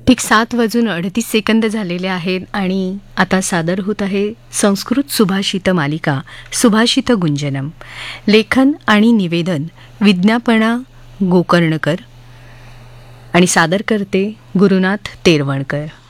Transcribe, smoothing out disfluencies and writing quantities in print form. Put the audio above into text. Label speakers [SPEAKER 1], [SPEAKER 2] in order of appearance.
[SPEAKER 1] ठीक 7:38 झालेले आहेत आणि आता सादर होत आहे संस्कृत सुभाषित मालिका सुभाषित गुंजनम. लेखन आणि निवेदन विज्ञापना गोकर्णकर आणि सादर करते गुरुनाथ तेरवणकर.